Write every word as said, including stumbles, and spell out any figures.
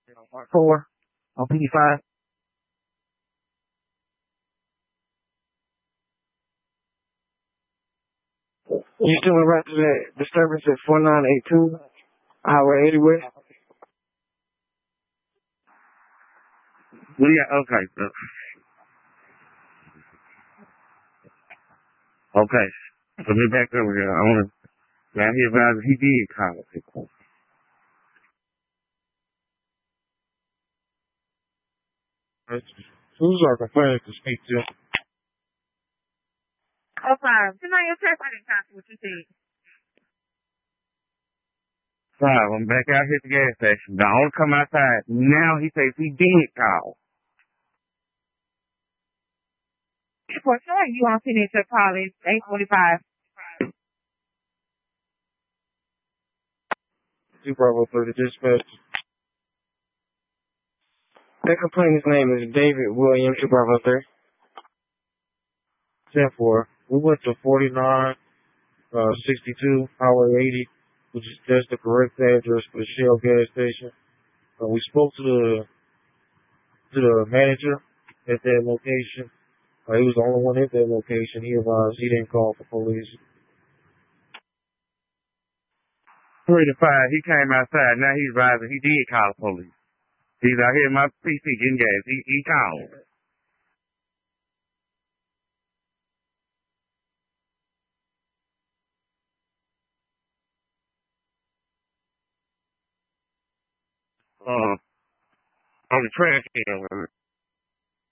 Mark four on P D five. You still in right to that disturbance at four nine eight two Highway eighty West? Well, yeah, okay. Okay. Let me back over here. I want to, now he advised he did call it. Who's our complainant to speak to? Oh, five. Tonight, your text, I didn't copy what you said. Five, I'm back out here at the gas station. I want to come outside. Now he says he did call. For sure, you on signature call is eight forty-five. Two Bravo thirty dispatch. That complainant's name is David Williams, two Bravo three. ten four. We went to forty-nine, uh, sixty-two, Highway eighty, which is that's the correct address for the Shell gas station. Uh, we spoke to the to the manager at that location. Uh, he was the only one at that location. He advised he didn't call for police. Three to five, he came outside. Now he's rising. He did call the police. He's out here in my P C getting gas. He, he called. Uh, on the trash can.